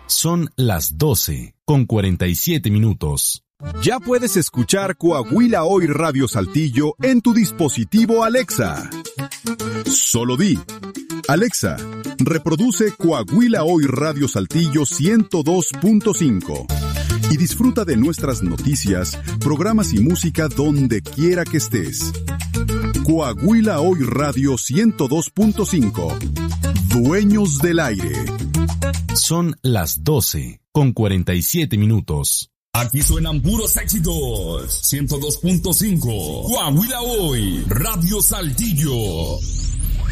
Son las 12:47. Ya puedes escuchar Coahuila Hoy Radio Saltillo en tu dispositivo Alexa. Solo di: Alexa, reproduce Coahuila Hoy Radio Saltillo 102.5 y disfruta de nuestras noticias, programas y música donde quiera que estés. Coahuila Hoy Radio 102.5. Dueños del aire. Son las 12:47. Aquí suenan puros éxitos. 102.5. Coahuila Hoy Radio Saltillo.